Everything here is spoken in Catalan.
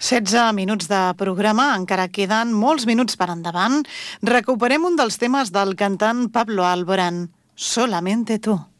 16 minuts de programa, encara queden molts minuts per endavant. Recuperem un dels temes del cantant Pablo Alborán, Solamente tú.